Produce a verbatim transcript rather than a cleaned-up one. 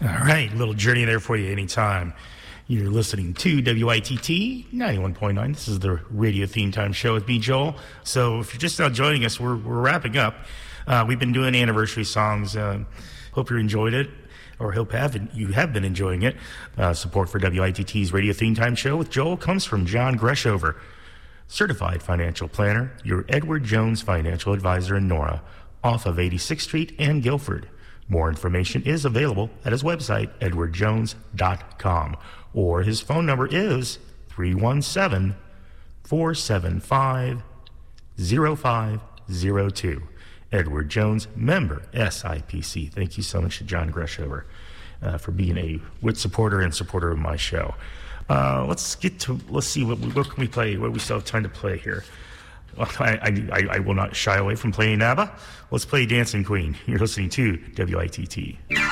All right, little journey there for you anytime. You're listening to W I T T ninety-one point nine. This is the Radio Theme Time Show with me, Joel. So if you're just now joining us, we're, we're wrapping up. Uh, we've been doing anniversary songs. Uh, hope you enjoyed it, or hope have, you have been enjoying it. Uh, support for W I T T's Radio Theme Time Show with Joel comes from John Greshover, Certified Financial Planner, your Edward Jones Financial Advisor in Nora, off of eighty-sixth Street and Guilford. More information is available at his website, edward jones dot com, or his phone number is three one seven, four seven five, zero five zero two. Edward Jones, member S I P C. Thank you so much to John Greshover uh, for being a wit supporter and supporter of my show. Uh, let's get to, let's see, what, what can we play, what we still have time to play here. Well, I, I, I will not shy away from playing ABBA. Let's play Dancing Queen. You're listening to W I T T.